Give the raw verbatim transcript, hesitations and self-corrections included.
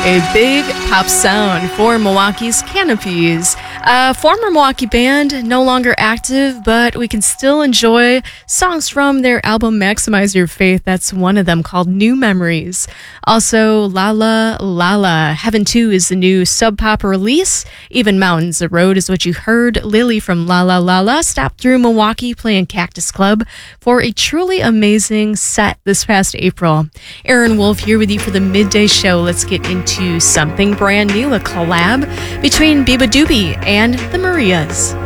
A big pop sound for Milwaukee's Canopies. A former Milwaukee band, no longer active, but we can still enjoy songs from their album Maximize Your Faith. That's one of them, called New Memories. Also, La La La La. Heaven two is the new Sub Pop release. Even Mountains of Road is what you heard. Lily from La La La La stopped through Milwaukee playing Cactus Club for a truly amazing set this past April. Aaron Wolf here with you for the midday show. Let's get into something brand new, a collab between Biba Doobie and the Marias.